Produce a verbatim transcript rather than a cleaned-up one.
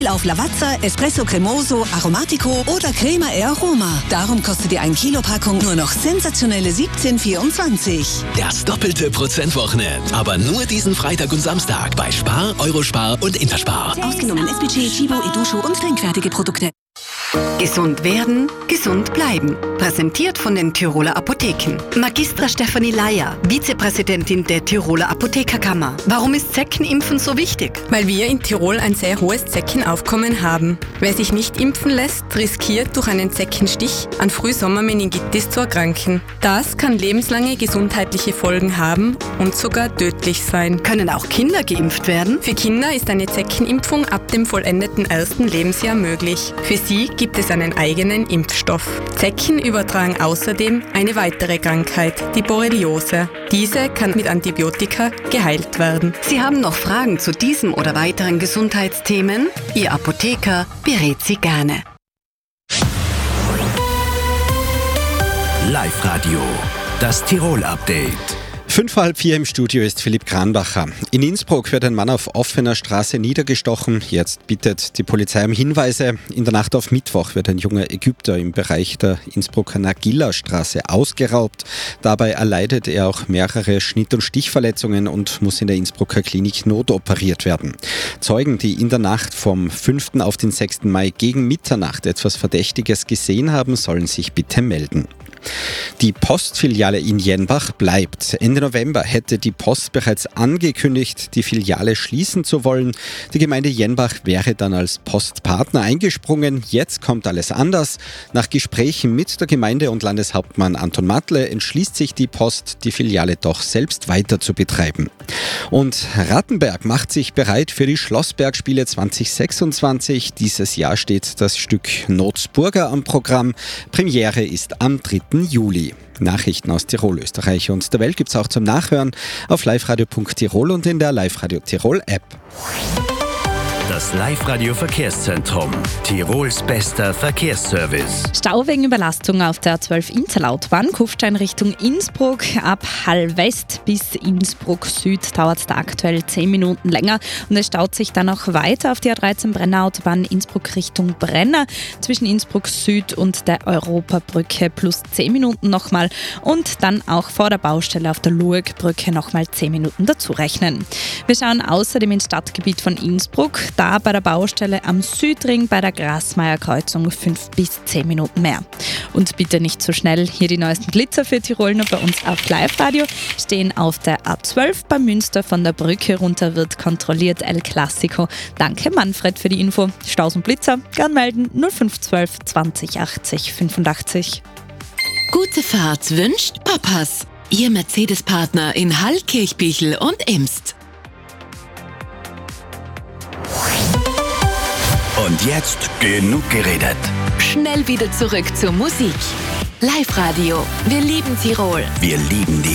Auf Lavazza, Espresso Cremoso, Aromatico oder Crema e Aroma. Darum kostet dir eine Kilopackung nur noch sensationelle siebzehn vierundzwanzig. Das doppelte Prozentwochenende. Aber nur diesen Freitag und Samstag bei Spar, Eurospar und Interspar. Ausgenommen S P C, Chibo, Edusho und trinkfertige Produkte. Gesund werden, gesund bleiben. Präsentiert von den Tiroler Apotheken. Magistra Stefanie Leier, Vizepräsidentin der Tiroler Apothekerkammer. Warum ist Zeckenimpfen so wichtig? Weil wir in Tirol ein sehr hohes Zeckenaufkommen haben. Wer sich nicht impfen lässt, riskiert durch einen Zeckenstich an Frühsommermeningitis zu erkranken. Das kann lebenslange gesundheitliche Folgen haben und sogar tödlich sein. Können auch Kinder geimpft werden? Für Kinder ist eine Zeckenimpfung ab dem vollendeten ersten Lebensjahr möglich. Für sie gibt es einen eigenen Impfstoff. Zecken übertragen außerdem eine weitere Krankheit, die Borreliose. Diese kann mit Antibiotika geheilt werden. Sie haben noch Fragen zu diesem oder weiteren Gesundheitsthemen? Ihr Apotheker berät Sie gerne. Live-Radio, das Tirol-Update. Fünf vor halb vier im Studio ist Philipp Kranbacher. In Innsbruck wird ein Mann auf offener Straße niedergestochen. Jetzt bittet die Polizei um Hinweise. In der Nacht auf Mittwoch wird ein junger Ägypter im Bereich der Innsbrucker Nagila-Straße ausgeraubt. Dabei erleidet er auch mehrere Schnitt- und Stichverletzungen und muss in der Innsbrucker Klinik notoperiert werden. Zeugen, die in der Nacht vom fünften auf den sechsten Mai gegen Mitternacht etwas Verdächtiges gesehen haben, sollen sich bitte melden. Die Postfiliale in Jenbach bleibt. Ende November hätte die Post bereits angekündigt, die Filiale schließen zu wollen. Die Gemeinde Jenbach wäre dann als Postpartner eingesprungen. Jetzt kommt alles anders. Nach Gesprächen mit der Gemeinde und Landeshauptmann Anton Matle entschließt sich die Post, die Filiale doch selbst weiter zu betreiben. Und Rattenberg macht sich bereit für die Schlossbergspiele zwanzig sechsundzwanzig. Dieses Jahr steht das Stück Notsburger am Programm. Premiere ist am dritten Juli. Nachrichten aus Tirol, Österreich und der Welt gibt's auch zum Nachhören auf liveradio punkt tirol und in der Live-Radio Tirol App. Das Live-Radio-Verkehrszentrum. Tirols bester Verkehrsservice. Stau wegen Überlastung auf der zwölf Inzerlautbahn. Kufstein Richtung Innsbruck. Ab Hall West bis Innsbruck Süd dauert es da aktuell zehn Minuten länger. Und es staut sich dann auch weiter auf die A dreizehn Brenner Autobahn Innsbruck Richtung Brenner. Zwischen Innsbruck Süd und der Europabrücke plus zehn Minuten nochmal. Und dann auch vor der Baustelle auf der Luegbrücke nochmal zehn Minuten dazu rechnen. Wir schauen außerdem ins Stadtgebiet von Innsbruck. Da bei der Baustelle am Südring bei der Grasmeier-Kreuzung fünf bis zehn Minuten mehr. Und bitte nicht zu schnell, hier die neuesten Glitzer für Tirol nur bei uns auf Live-Radio. Stehen auf der A zwölf bei Münster von der Brücke runter, wird kontrolliert El Clasico. Danke Manfred für die Info. Staus und Blitzer, gern melden null fünf zwölf zwanzig achtzig fünfundachtzig. Gute Fahrt wünscht Papas. Ihr Mercedes-Partner in Hall, Kirchbichel und Imst. Und jetzt genug geredet. Schnell wieder zurück zur Musik. Live-Radio. Wir lieben Tirol. Wir lieben die